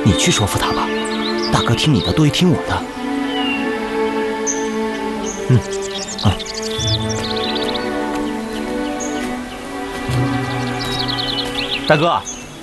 你去说服他吧，大哥听你的多于听我的。大哥，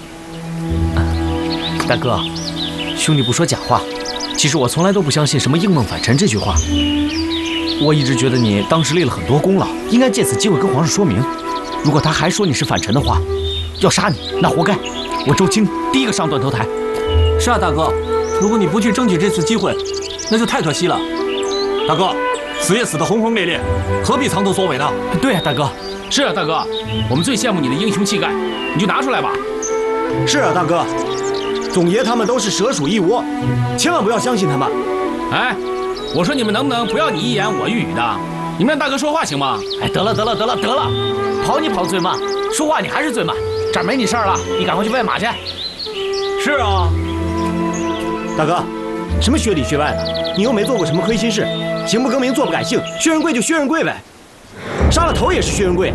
大哥，兄弟不说假话，其实我从来都不相信什么应梦返尘这句话。我一直觉得你当时立了很多功劳，应该借此机会跟皇上说明。如果他还说你是反臣的话，要杀你，那活该。我周青第一个上断头台。 是啊，大哥，如果你不去争取这次机会，那就太可惜了。 大哥，死也死得轰轰烈烈，何必藏头缩尾呢？ 对啊，大哥。 是啊，大哥，我们最羡慕你的英雄气概，你就拿出来吧。 是啊，大哥，总爷他们都是蛇鼠一窝，千万不要相信他们。 哎，我说你们能不能不要你一言我一语的？你们让大哥说话行吗？ 哎，得了，跑你跑得最慢，说话你还是最慢。这儿没你事儿了，你赶快去喂马去。 是啊，大哥，什么学里学外的，你又没做过什么亏心事，行不更名，坐不改姓，薛仁贵就薛仁贵呗，杀了头也是薛仁贵。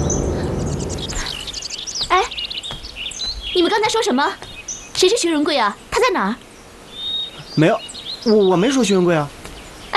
哎，你们刚才说什么？谁是薛仁贵啊？他在哪儿？ 没有，我没说薛仁贵啊。 哎，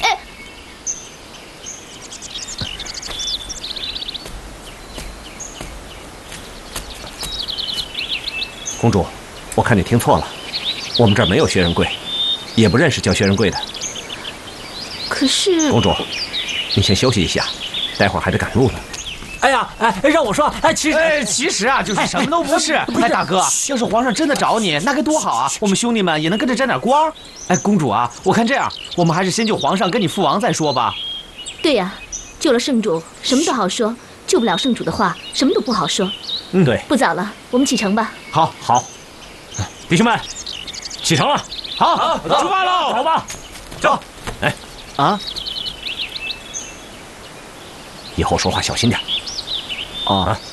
公主，我看你听错了，我们这儿没有薛仁贵，也不认识叫薛仁贵的。 可是公主，你先休息一下，待会儿还得赶路呢。 哎呀，让我说， 其实啊，就是什么都不是。哎，大哥，要是皇上真的找你，那该多好啊！我们兄弟们也能跟着沾点光。哎，公主啊，我看这样，我们还是先救皇上，跟你父王再说吧。 对呀，救了圣主，什么都好说；救不了圣主的话，什么都不好说。 对。 不早了，我们启程吧。 好，弟兄们，启程了。好，出发喽！走吧，走。哎，啊，以后说话小心点。啊。